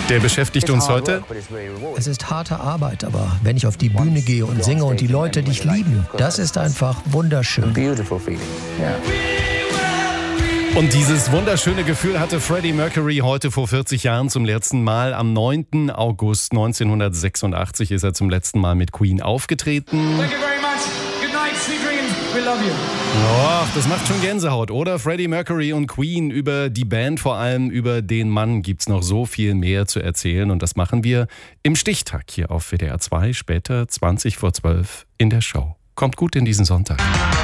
Der beschäftigt uns heute. Es ist harte Arbeit, aber wenn ich auf die Bühne gehe und singe und die Leute dich lieben, das ist einfach wunderschön. Und dieses wunderschöne Gefühl hatte Freddie Mercury heute vor 40 Jahren zum letzten Mal. Am 9. August 1986 ist er zum letzten Mal mit Queen aufgetreten. Thank you very much. Good night, sweet dreams. We love you. Oh, das macht schon Gänsehaut, oder? Freddie Mercury und Queen, über die Band, vor allem über den Mann, gibt's noch so viel mehr zu erzählen. Und das machen wir im Stichtag hier auf WDR 2, später 20 vor 12 in der Show. Kommt gut in diesen Sonntag.